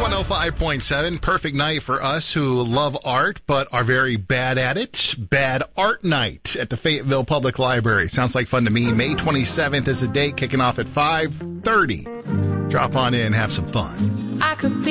105.7, perfect night for us who love art but are very bad at it. Bad Art Night at the Fayetteville Public Library. Sounds like fun to me. May 27th is the date, kicking off at 5:30. Drop on in, have some fun. I could be